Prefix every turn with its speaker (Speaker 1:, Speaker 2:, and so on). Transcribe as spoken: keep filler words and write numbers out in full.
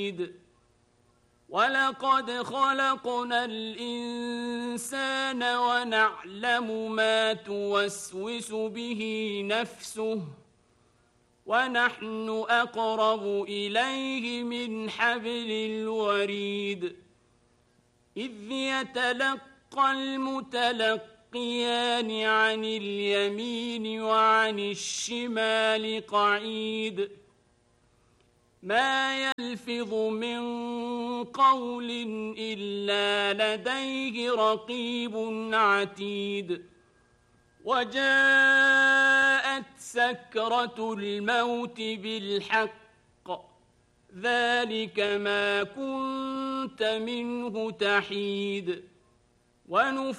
Speaker 1: بعيد ولقد خلقنا الإنسان ونعلم ما توسوس به نفسه ونحن أقرب إليه من حبل الوريد إذ يتلقى المتلقيان عن اليمين وعن الشمال قعيد ما يلفظ من قول إلا لديه رقيب عتيد وجاءت سكرة الموت بالحق ذلك ما كنت منه تحيد ونفخ